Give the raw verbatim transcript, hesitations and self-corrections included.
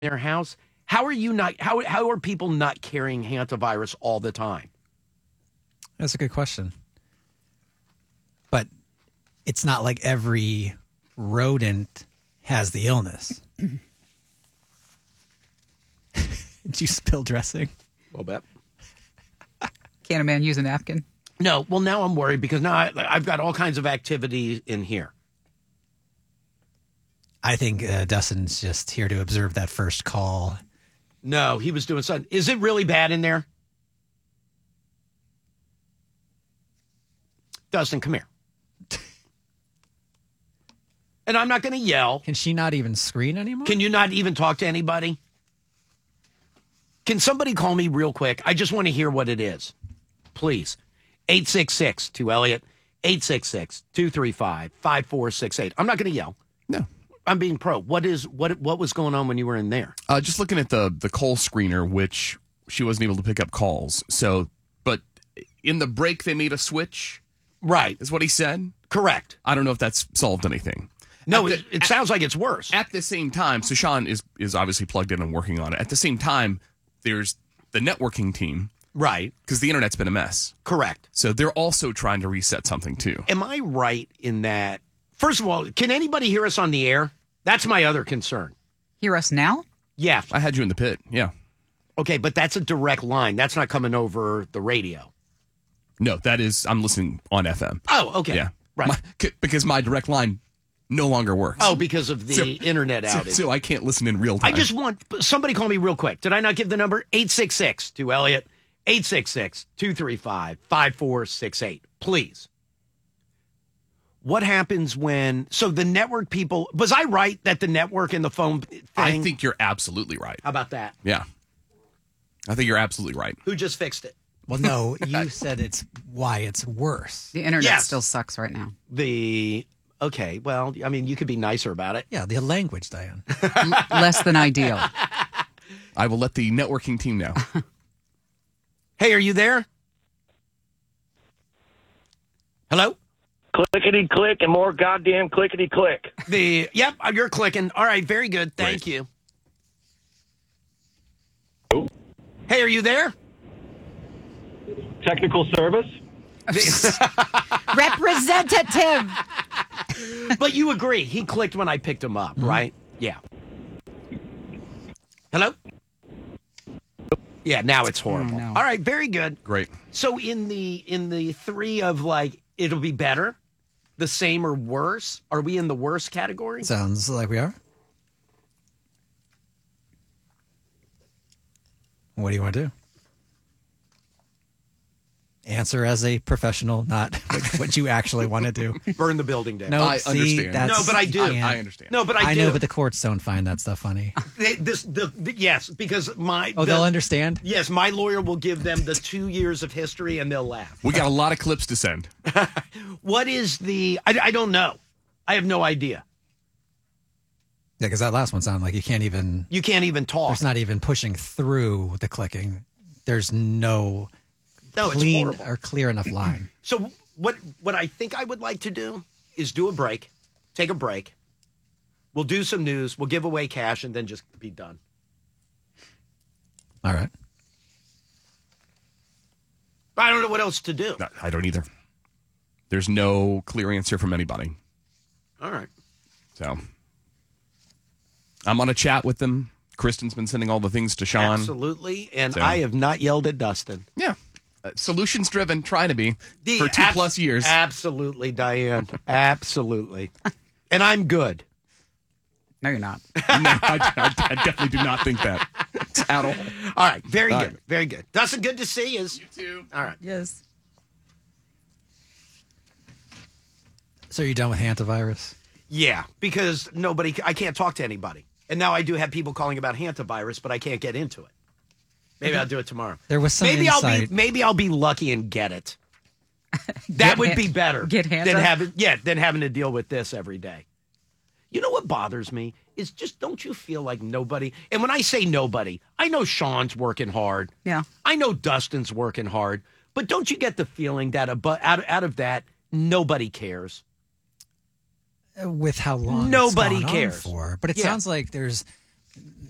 their house. How are you not? How how are people not carrying hantavirus all the time? That's a good question. But it's not like every rodent has the illness. Did you spill dressing? A little bit. Can a man use a napkin? No. Well, now I'm worried because now I, I've got all kinds of activity in here. I think uh, Dustin's just here to observe that first call. No, he was doing something. Is it really bad in there? Dustin, come here. And I'm not going to yell. Can she not even screen anymore? Can you not even talk to anybody? Can somebody call me real quick? I just want to hear what it is. Please. eight six six two Elliot. eight six six two three five five four six eight. I'm not going to yell. No. I'm being pro. What is what what was going on when you were in there? Uh, just looking at the the call screener, which she wasn't able to pick up calls. So, but in the break, they made a switch. Right. Is what he said. Correct. I don't know if that's solved anything. No, the, it, it at, sounds like it's worse. At the same time, so Sean is is obviously plugged in and working on it. At the same time, there's the networking team. Right. Because the internet's been a mess. Correct. So they're also trying to reset something too. Am I right in that? First of all, can anybody hear us on the air? That's my other concern. Hear us now? Yeah. I had you in the pit. Yeah. Okay, but that's a direct line. That's not coming over the radio. No, that is, I'm listening on F M. Oh, okay. Yeah. Right. My, because my direct line no longer works. Oh, because of the so, internet outage. So, so I can't listen in real time. I just want somebody call me real quick. Did I not give the number? eight six six to Elliot. eight six six two three five five four six eight. Please. What happens when, so the network people, was I right that the network and the phone thing? I think you're absolutely right. How about that? Yeah. I think you're absolutely right. Who just fixed it? Well, no, you said it's why it's worse. The internet Yes. still sucks right now. The, okay, well, I mean, you could be nicer about it. Yeah, the language, Diane. Less than ideal. I will let the networking team know. Hey, are you there? Hello? Clickety click and more goddamn clickety click. The yep, you're clicking. All right, very good. Thank Great. you. Oh. Hey, are you there? Technical service. Representative. But you agree, he clicked when I picked him up, mm-hmm. right? Yeah. Hello? Yeah, now it's horrible. Oh, no. All right, very good. Great. So in the in the three of like it'll be better, the same or worse, are we in the worst category? Sounds like we are. What do you want to do? Answer as a professional, not what you actually want to do. Burn the building down. No, I see, understand. that's- No, but I do. I, I understand. No, but I, I do. know, but the courts don't find that stuff funny. They, this the, the yes, because my Oh, the- they'll understand? Yes, my lawyer will give them the two years of history and they'll laugh. We got a lot of clips to send. What is the? I, I don't know. I have no idea. Yeah, because that last one sounded like you can't even, You can't even talk. there's not even pushing through the clicking. There's no no, it's clean horrible. or clear enough line. So what? What I think I would like to do is do a break, take a break. We'll do some news. We'll give away cash and then just be done. All right. I don't know what else to do. No, I don't either. There's no clear answer from anybody. All right. So I'm on a chat with them. Kristen's been sending all the things to Sean. Absolutely. And So- I have not yelled at Dustin. Yeah. Uh, solutions driven, trying to be The for two abs- plus years. Absolutely, Diane. Absolutely. And I'm good. No, you're not. No, I, I, I definitely do not think that at all. All right. Very All good. right. Very good. Dustin, good to see you. You too. All right. Yes. So you're done with hantavirus? Yeah, because nobody, I can't talk to anybody. And now I do have people calling about hantavirus, but I can't get into it. Maybe I'll do it tomorrow. There was some maybe I'll insight. be maybe I'll be lucky and get it. That would be better Get Hanta? than having yeah than having to deal with this every day. You know what bothers me is just don't you feel like nobody? And when I say nobody, I know Sean's working hard. Yeah. I know Dustin's working hard. But don't you get the feeling that abo- out out of that nobody cares? With how long Nobody it's gone cares. on for. But it Yeah. sounds like there's